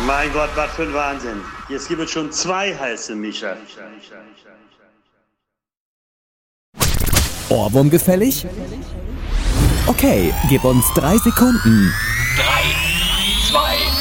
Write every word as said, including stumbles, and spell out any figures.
Mein Gott, was für ein Wahnsinn. Jetzt gibt es schon zwei heiße Mischer. Ohrwurm gefällig? Okay, gib uns drei Sekunden. Drei, zwei,